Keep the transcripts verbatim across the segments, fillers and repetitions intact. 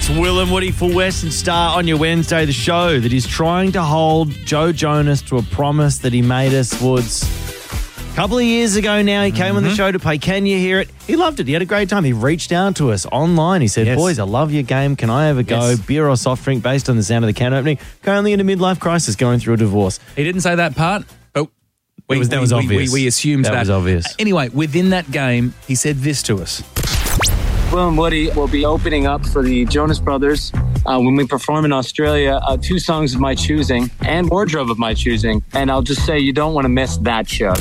It's Will and Woody for Western Star on your Wednesday, the show that is trying to hold Joe Jonas to a promise that he made us, Woods. A couple of years ago now, he came mm-hmm. on the show to play Can You Hear It? He loved it. He had a great time. He reached out to us online. He said, yes. boys, I love your game. Can I have a go? Yes. Beer or soft drink based on the sound of the can opening. Currently in a midlife crisis, going through a divorce. He didn't say that part. Oh, we, was, that we, was we, obvious. We, we assumed that. That was obvious. Anyway, within that game, he said this to us. Will and Woody will be opening up for the Jonas Brothers uh, when we perform in Australia, uh, two songs of my choosing and wardrobe of my choosing. And I'll just say you don't want to miss that show.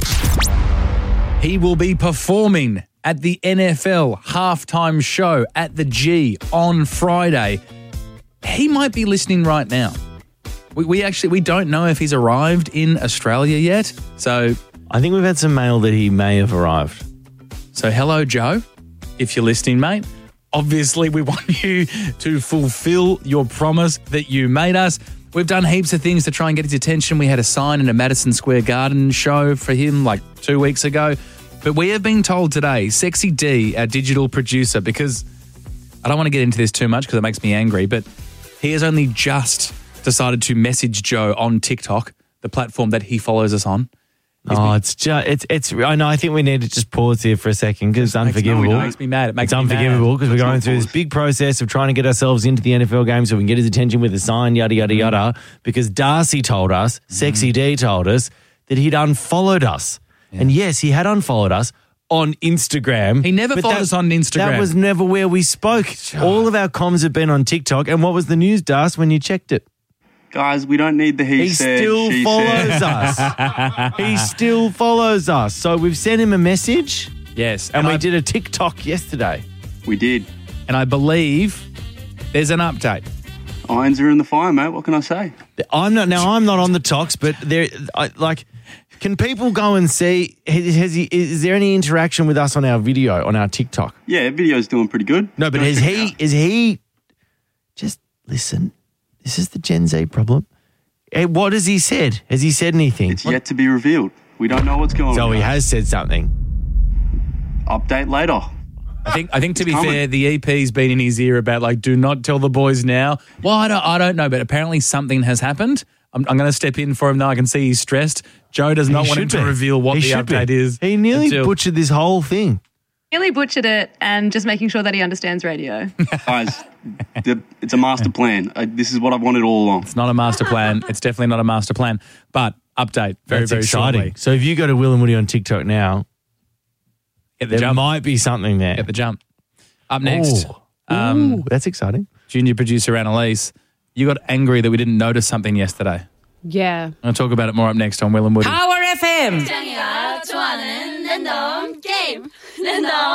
He will be performing at the N F L halftime show at the G on Friday. He might be listening right now. We, we actually, we don't know if he's arrived in Australia yet. So I think we've had some mail that he may have arrived. So hello, Joe. If you're listening, mate, obviously we want you to fulfill your promise that you made us. We've done heaps of things to try and get his attention. We had a sign in a Madison Square Garden show for him like two weeks ago. But we have been told today, Sexy D, our digital producer, because I don't want to get into this too much because it makes me angry, but he has only just decided to message Joe on TikTok, the platform that he follows us on. He's oh, been, it's just, it's, it's, I know, I think we need to just pause here for a second because it's unforgivable. No, it makes me mad. It makes it's me unforgivable because we're going through this big process of trying to get ourselves into the N F L game so we can get his attention with a sign, yada, yada, yada. Because Darcy told us, mm. Sexy D told us, that he'd unfollowed us. Yeah. And yes, he had unfollowed us on Instagram. He never followed that, us on Instagram. That was never where we spoke. Sure. All of our comms have been on TikTok. And what was the news, Darcy, when you checked it? Guys, we don't need the he, he said, still she follows said. us. He still follows us. So we've sent him a message. Yes. And, and we I, did a TikTok yesterday. We did. And I believe there's an update. Irons are in the fire, mate. What can I say? I'm not now. I'm not on the talks, but there, I, like, can people go and see? Has, has he? Is there any interaction with us on our video on our TikTok? Yeah, video's doing pretty good. No, but is he? Is he? Just listen. This is the Gen Z problem. Hey, what has he said? Has he said anything? It's what? Yet to be revealed. We don't know what's going so on. So he has said something. Update later. I think. I think to it's be coming. fair, the E P's been in his ear about like, do not tell the boys now. Well, I don't. I don't know, but apparently something has happened. I'm, I'm going to step in for him now. I can see he's stressed. Joe does not he want him be. to reveal what he the update be. is. He nearly until... butchered this whole thing. Nearly butchered it, and just making sure that he understands radio. Guys, the, it's a master plan. Uh, this is what I've wanted all along. It's not a master plan. It's definitely not a master plan. But update very, That's very exciting. shortly. So if you go to Will and Woody on TikTok now, Get the there jump. might be something there. Get the jump. Up next, Ooh. um, Ooh, that's exciting. Junior producer Annalise, you got angry that we didn't notice something yesterday. Yeah. I'm going to talk about it more up next on Will and Woody. Power F M.